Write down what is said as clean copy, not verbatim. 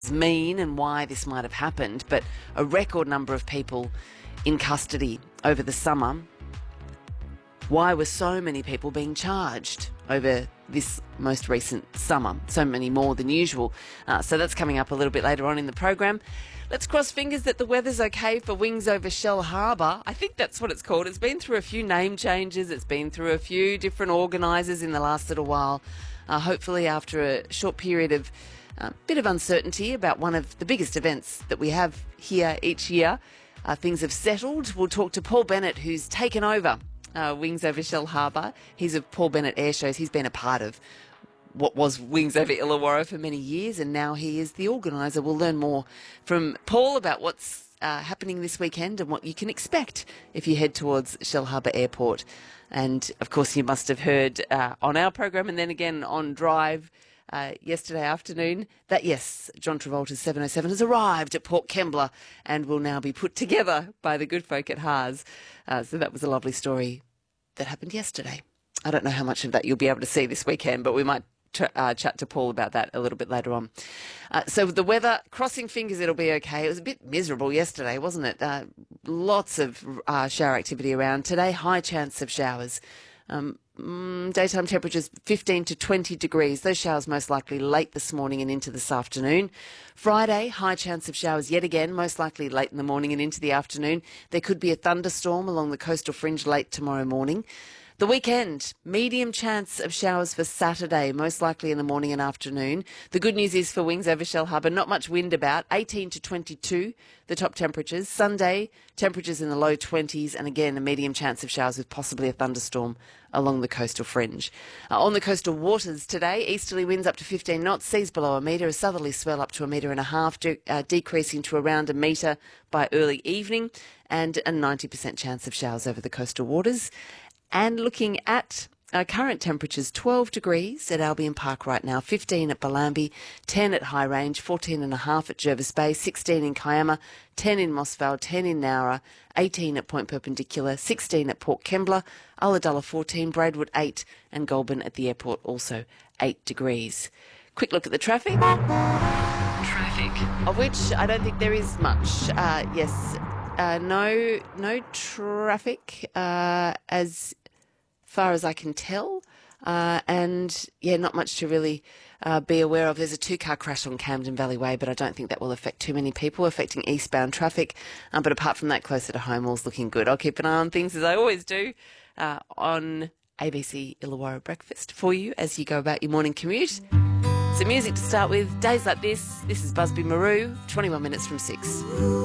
mean and why this might have happened, but a record number of people in custody over the summer. Why were so many people being charged over this most recent summer? So many more than usual. So that's coming up a little bit later on in the program. Let's cross fingers that the weather's okay for Wings over Shellharbour. I think that's what it's called. It's been through a few name changes. It's been through a few different organisers in the last little while. Hopefully after a short period of bit of uncertainty about one of the biggest events that we have here each year, things have settled. We'll talk to Paul Bennett, who's taken over Wings over Shellharbour. He's of Paul Bennett Air Shows. He's been a part of what was Wings over Illawarra for many years, and now he is the organiser. We'll learn more from Paul about what's happening this weekend and what you can expect if you head towards Shellharbour Airport. And, of course, you must have heard on our program and then again on Drive yesterday afternoon that, yes, John Travolta's 707 has arrived at Port Kembla and will now be put together by the good folk at Haas. So that was a lovely story that happened yesterday. I don't know how much of that you'll be able to see this weekend, but we might chat to Paul about that a little bit later on. So the weather, crossing fingers it'll be okay. It was a bit miserable yesterday, wasn't it? Lots of shower activity around. Today, high chance of showers. Daytime temperatures 15 to 20 degrees. Those showers most likely late this morning and into this afternoon. Friday, high chance of showers yet again, most likely late in the morning and into the afternoon. There could be a thunderstorm along the coastal fringe late tomorrow morning. The weekend, medium chance of showers for Saturday, most likely in the morning and afternoon. The good news is for Wings over Shellharbour, not much wind about, 18 to 22, the top temperatures. Sunday, temperatures in the low 20s, and again, a medium chance of showers with possibly a thunderstorm along the coastal fringe. On the coastal waters today, easterly winds up to 15 knots, seas below a metre, a southerly swell up to 1.5 metres, decreasing to around a metre by early evening, and a 90% chance of showers over the coastal waters. And looking at current temperatures, 12 degrees at Albion Park right now, 15 at Bellambi, 10 at High Range, 14.5 at Jervis Bay, 16 in Kiama, 10 in Mossvale, 10 in Nowra, 18 at Point Perpendicular, 16 at Port Kembla, Ulladulla 14, Braidwood 8, and Goulburn at the airport also 8 degrees. Quick look at the traffic. Of which I don't think there is much. No traffic as far as I can tell, and not much to really be aware of. There's a 2-car crash on Camden Valley Way, but I don't think that will affect too many people, affecting eastbound traffic. But apart from that, closer to home, all's looking good. I'll keep an eye on things as I always do on ABC Illawarra Breakfast for you as you go about your morning commute. Some music to start with. Days like this. This is Busby Marou, 21 minutes from 6.